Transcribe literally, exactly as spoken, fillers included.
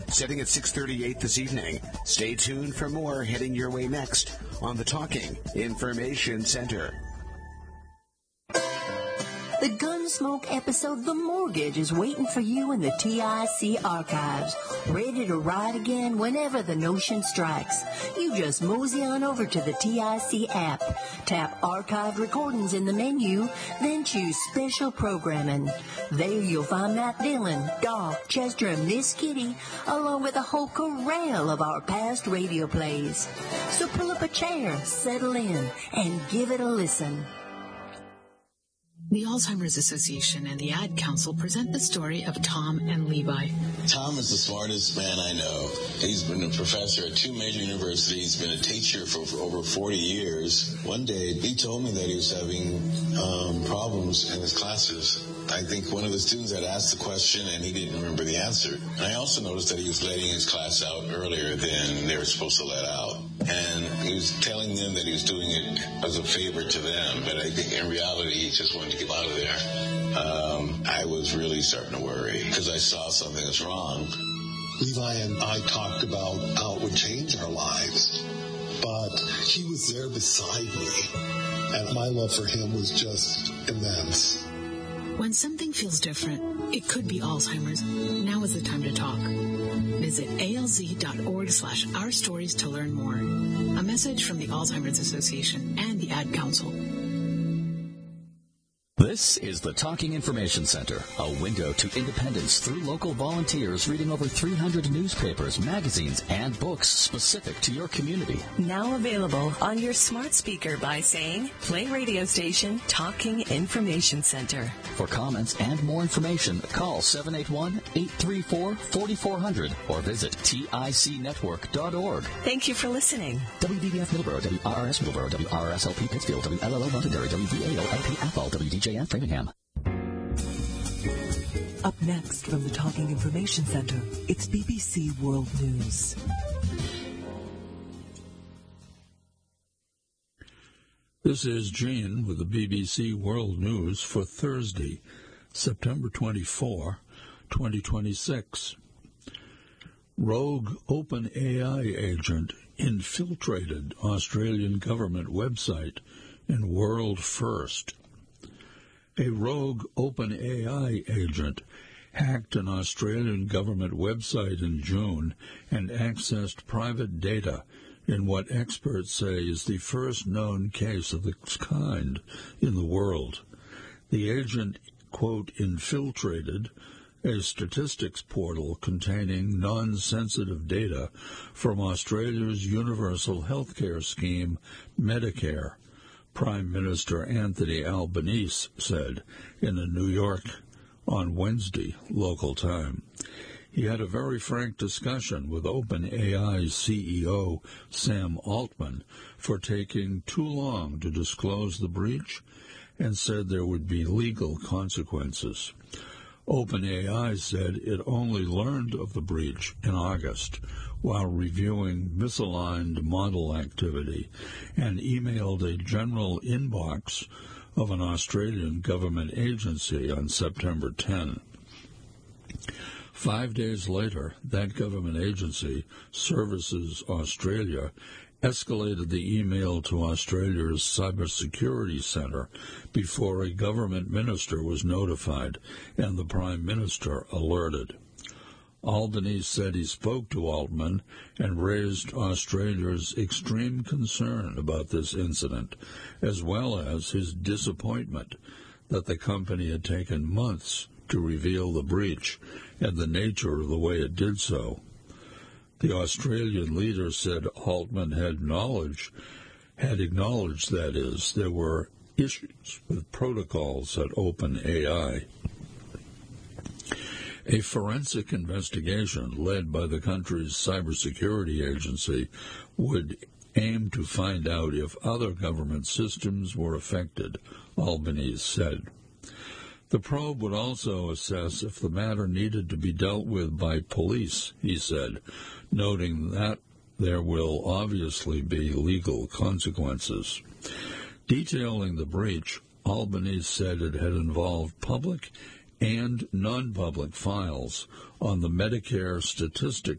setting at six thirty-eight this evening. Stay tuned for more heading your way next on the Talking Information Center. The Gunsmoke episode The Mortgage is waiting for you in the T I C archives, ready to ride again whenever the notion strikes. You just mosey on over to the T I C app, tap Archived Recordings in the menu, then choose Special Programming. There you'll find Matt Dillon, Doc, Chester, and Miss Kitty, along with a whole corral of our past radio plays. So pull up a chair, settle in, and give it a listen. The Alzheimer's Association and the Ad Council present the story of Tom and Levi. Tom is the smartest man I know. He's been a professor at two major universities, been a teacher for, for over forty years. One day, he told me that he was having um, problems in his classes. I think one of the students had asked the question and he didn't remember the answer. And I also noticed that he was letting his class out earlier than they were supposed to let out. And he was telling them that he was doing it as a favor to them, but I think in reality he just wanted to get out of there. Um, I was really starting to worry because I saw something that's wrong. Levi and I talked about how it would change our lives, but he was there beside me, and my love for him was just immense. When something feels different, it could be Alzheimer's. Now is the time to talk. Visit alz.org slash our stories to learn more. A message from the Alzheimer's Association and the Ad Council. This is the Talking Information Center, a window to independence through local volunteers reading over three hundred newspapers, magazines, and books specific to your community. Now available on your smart speaker by saying, play radio station Talking Information Center. For comments and more information, call seven eight one, eight three four, four four zero zero or visit tic network dot org. Thank you for listening. W B B F Middleborough, W R R S Middleborough, W R R S L P Pittsfield, W L L O Londonderry, W V A O L P Athol, W D J and Framingham. Up next from the Talking Information Center, it's B B C World News. This is Gene with the B B C World News for Thursday, September twenty-fourth, twenty twenty-six. Rogue OpenAI agent infiltrated Australian government website in world first. A rogue OpenAI agent hacked an Australian government website in June and accessed private data in what experts say is the first known case of its kind in the world. The agent, quote, infiltrated a statistics portal containing non-sensitive data from Australia's universal healthcare scheme, Medicare, Prime Minister Anthony Albanese said in a New York on Wednesday local time. He had a very frank discussion with OpenAI's C E O Sam Altman for taking too long to disclose the breach and said there would be legal consequences. OpenAI said it only learned of the breach in August while reviewing misaligned model activity and emailed a general inbox of an Australian government agency on September tenth. Five days later, that government agency, Services Australia, escalated the email to Australia's Cybersecurity Centre before a government minister was notified and the Prime Minister alerted. Albanese said he spoke to Altman and raised Australia's extreme concern about this incident, as well as his disappointment that the company had taken months to reveal the breach and the nature of the way it did so. The Australian leader said Altman had knowledge, had acknowledged, that is, there were issues with protocols at OpenAI. A forensic investigation led by the country's cybersecurity agency would aim to find out if other government systems were affected, Albanese said. The probe would also assess if the matter needed to be dealt with by police, he said, noting that there will obviously be legal consequences. Detailing the breach, Albanese said it had involved public and non-public files on the Medicare statistics